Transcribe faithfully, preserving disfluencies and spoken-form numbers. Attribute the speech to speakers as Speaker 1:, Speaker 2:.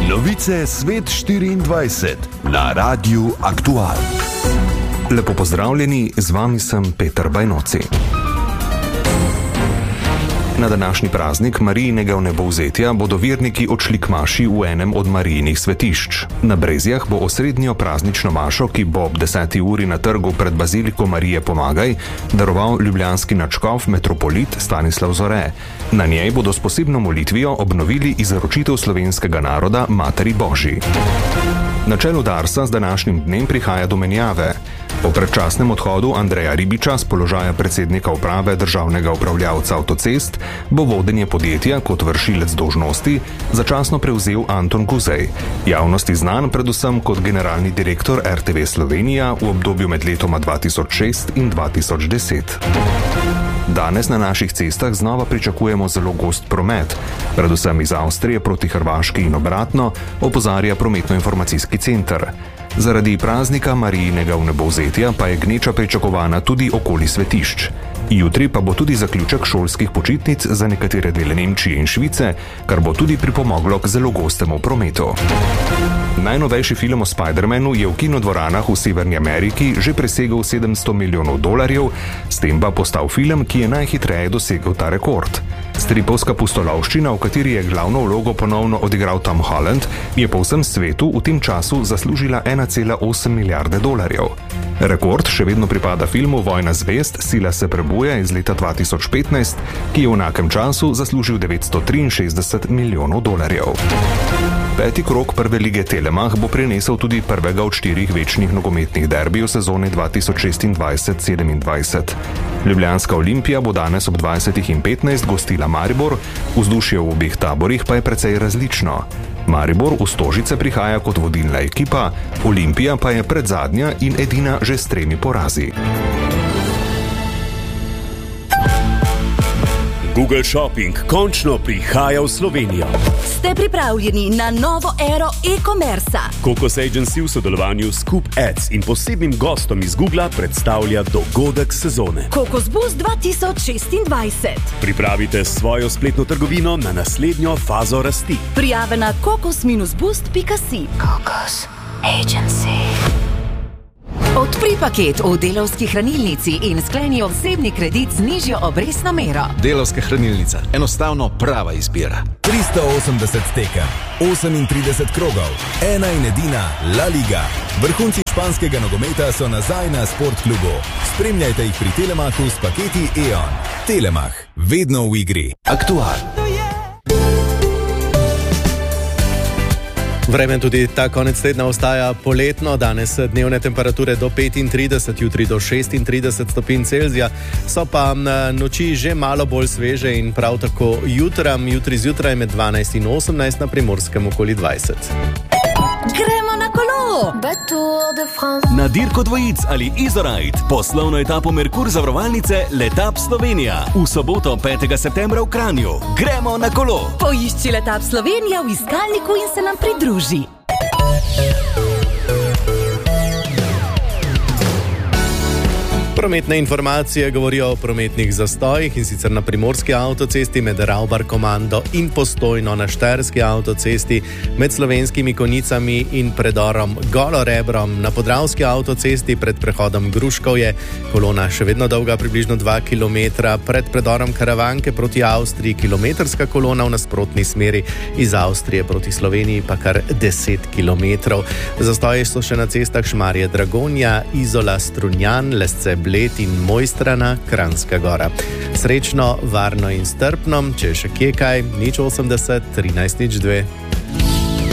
Speaker 1: Novice Svet štiriindvajset na Radiu Aktual.
Speaker 2: Lepo pozdravljeni, z vami sem Peter Bajnoci. Na današnji praznik Marijinega vnebovzetja bodo verniki odšli k maši v enem od Marijinih svetišč. Na Brezjah bo osrednjo praznično mašo, ki bo ob deseti uri na trgu pred Baziliko Marije Pomagaj, daroval ljubljanski nadškof metropolit Stanislav Zore. Na njej bodo s posebno molitvijo obnovili izročitev slovenskega naroda Materi Božji. Na čelu Darsa z današnjim dnem prihaja do menjave. Po predčasnem odhodu Andreja Ribiča z položaja predsednika uprave državnega upravljavca avtocest bo vodenje podjetja kot vršilec dolžnosti začasno prevzel Anton Guzej, javnosti znan predvsem kot generalni direktor R T V Slovenija v obdobju med letoma dva tisoč šest in dva tisoč deset. Danes na naših cestah znova pričakujemo zelo gost promet, predvsem iz Avstrije proti Hrvaški in obratno, opozarja prometno-informacijski center. Zaradi praznika Marijinega vnebovzetja pa je gneča pričakovana tudi okoli svetišč. Jutri pa bo tudi zaključek šolskih počitnic za nekatere dele Nemčije in Švice, kar bo tudi pripomoglo k zelo gostemu prometu. Najnovejši film o Spider-Manu je v kinodvoranah v Severni Ameriki že presegel sedemsto milijonov dolarjev, s tem pa postal film, ki je najhitreje dosegel ta rekord. Stripovska pustolovščina, v kateri je glavno vlogo ponovno odigral Tom Holland, je po vsem svetu v tem času zaslužila ena cela osem milijarde dolarjev. Rekord še vedno pripada filmu Vojna zvezd, Sila se prebuja iz leta dva tisoč petnajst, ki je v enakem času zaslužil devetsto triinšestdeset milijonov dolarjev. Peti krog prve lige Telemach bo prinesel tudi prvega od štirih večnih nogometnih derbijev sezone dva tisoč šestindvajset sedemindvajset. Ljubljanska Olimpija bo danes ob dvajsetih in petnajst gostila Maribor, vzdušje v obeh taborih pa je precej različno. Maribor v Stožice prihaja kot vodilna ekipa, Olimpija pa je predzadnja in edina že s tremi porazi.
Speaker 3: Google Shopping končno prihaja v Slovenijo.
Speaker 4: Ste pripravljeni na novo ero e-commerca?
Speaker 3: Kokos Agency v sodelovanju s Coop Ads in posebnim gostom iz Googla predstavlja dogodek sezone.
Speaker 4: Kokos Boost dva tisoč šestindvajset.
Speaker 3: Pripravite svojo spletno trgovino na naslednjo fazo rasti.
Speaker 4: Prijave na kokos boost pika si.
Speaker 5: Kokos Agency.
Speaker 4: Odpri paket v Delavski hranilnici in skleni osebni kredit z nižjo obrestno mero.
Speaker 6: Delavska hranilnica. Enostavno prava izbira.
Speaker 7: tristo osemdeset tekem, osemintrideset krogov, ena in edina La Liga. Vrhunci španskega nogometa so nazaj na Sportklubu. Spremljajte jih pri Telemachu s paketi E O N. Telemach. Vedno v igri.
Speaker 1: Aktual.
Speaker 8: Vreme tudi ta konec tedna ostaja poletno, danes dnevne temperature do petintrideset, jutri do šestintrideset stopinj Celzija, so pa noči že malo bolj sveže in prav tako jutram, jutri zjutraj med dvanajst in osemnajst, na Primorskem okoli dvajset.
Speaker 4: Gremo na kolo!
Speaker 3: Na dirko dvojic ali Izorajt, poslovno etapo Merkur zavarovalnice Letap Slovenija. V soboto petega septembra v Kranju. Gremo na kolo!
Speaker 4: Poišči Letap Slovenija v iskalniku in se nam pridruži.
Speaker 8: Prometne informacije govorijo o prometnih zastojih, in sicer na primorski avtocesti med Ravbar-Komando in Postojno, na štajerski avtocesti med Slovenskimi Konjicami in predorom Golorebrom, na podravski avtocesti pred prehodom Gruškovje, kolona še vedno dolga približno dva kilometra, pred predorom Karavanke proti Avstriji kilometrska kolona v nasprotni smeri, iz Avstrije proti Sloveniji pa kar deset kilometrov. Zastoji so še na cestah Šmarje Dragonja, Izola Strunjan, Lesce Bled in Mojstrana, Kranjska Gora. Srečno, varno in strpno, če še kje kaj, nič osemdeset, trinajst nič dve.